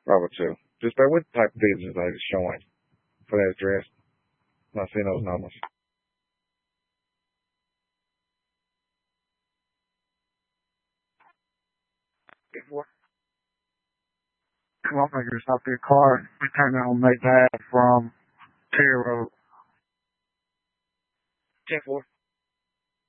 Probably too. Just about what type of business are they showing for that address? I'm not seeing those numbers. Lawmakers out their car. We turned on May Bad from Terry Road. 10-4.